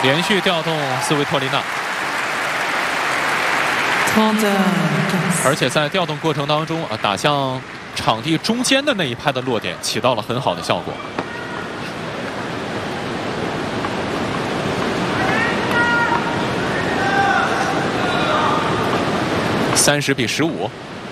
连续调动斯维托利娜，而且在调动过程当中打向场地中间的那一拍的落点，起到了很好的效果。30比15。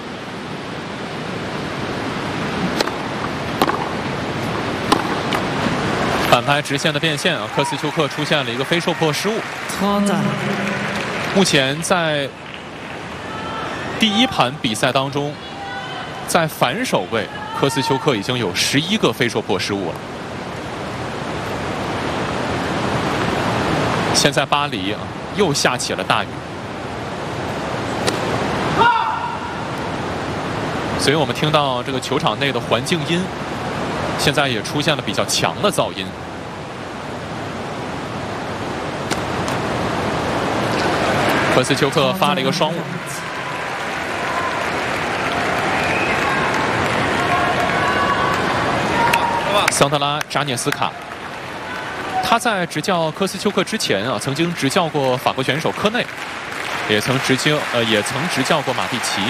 反拍直线的变线科斯丘克出现了一个非受迫失误。目前在第一盘比赛当中，在反手位，科斯丘克已经有11个非受迫失误了。现在巴黎又下起了大雨，所以我们听到这个球场内的环境音，现在也出现了比较强的噪音。科斯丘克发了一个双误。桑德拉扎涅斯卡，他在执教科斯丘克之前曾经执教过法国选手科内，也曾执教过马蒂奇。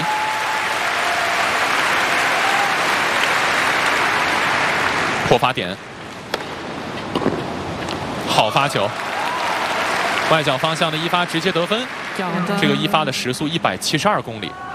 破发点，好发球，外角方向的一发直接得分。这个一发的时速172公里。